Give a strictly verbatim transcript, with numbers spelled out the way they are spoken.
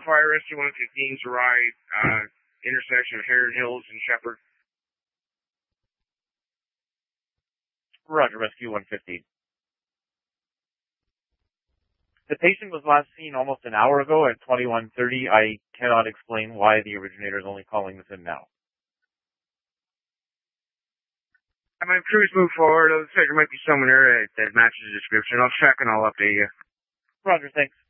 Fire Rescue one fifteen's right, uh, intersection of Heron Hills and Shepherd. Roger, Rescue one fifteen. The patient was last seen almost an hour ago at twenty-one thirty. I cannot explain why the originator is only calling this in now. I mean, crews move forward. It looks like there might be someone there that, that matches the description. I'll check and I'll update you. Roger, thanks.